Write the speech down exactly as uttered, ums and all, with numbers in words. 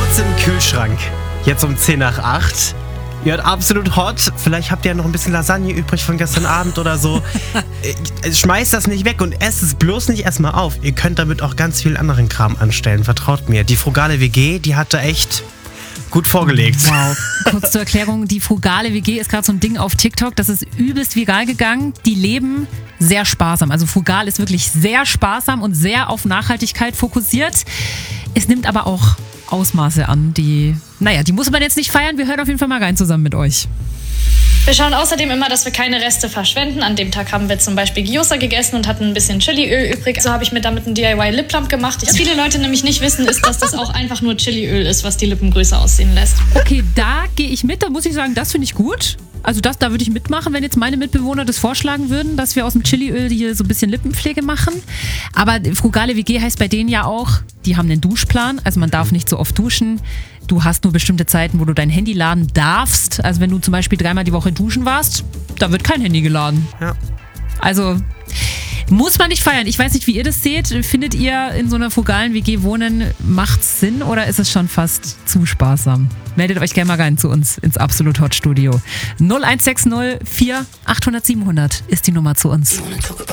sitzt im Kühlschrank. Jetzt um zehn nach acht. Ihr hört absolut hot. Vielleicht habt ihr ja noch ein bisschen Lasagne übrig von gestern Abend oder so. Schmeißt das nicht weg und esst es bloß nicht erstmal auf. Ihr könnt damit auch ganz viel anderen Kram anstellen. Vertraut mir. Die frugale W G, die hat da echt gut vorgelegt. Wow. Kurz zur Erklärung, die frugale W G ist gerade so ein Ding auf TikTok. Das ist übelst viral gegangen. Die leben sehr sparsam. Also frugal ist wirklich sehr sparsam und sehr auf Nachhaltigkeit fokussiert. Es nimmt aber auch Ausmaße an, die, naja, die muss man jetzt nicht feiern. Wir hören auf jeden Fall mal rein zusammen mit euch. Wir schauen außerdem immer, dass wir keine Reste verschwenden. An dem Tag haben wir zum Beispiel Gyoza gegessen und hatten ein bisschen Chiliöl übrig. So habe ich mir damit einen D I Y Lip Plump gemacht. Was viele Leute nämlich nicht wissen, ist, dass das auch einfach nur Chiliöl ist, was die Lippen größer aussehen lässt. Okay, da gehe ich mit. Da muss ich sagen, das finde ich gut. Also das, da würde ich mitmachen, wenn jetzt meine Mitbewohner das vorschlagen würden, dass wir aus dem Chiliöl hier so ein bisschen Lippenpflege machen. Aber frugale W G heißt bei denen ja auch, die haben einen Duschplan. Also man darf nicht so oft duschen. Du hast nur bestimmte Zeiten, wo du dein Handy laden darfst. Also wenn du zum Beispiel dreimal die Woche duschen warst, da wird kein Handy geladen. Ja. Also muss man nicht feiern. Ich weiß nicht, wie ihr das seht. Findet ihr in so einer frugalen W G wohnen, macht's Sinn oder ist es schon fast zu sparsam? Meldet euch gerne mal rein zu uns ins Absolut Hot Studio. null eins sechs null vier achthundert siebenhundert ist die Nummer zu uns.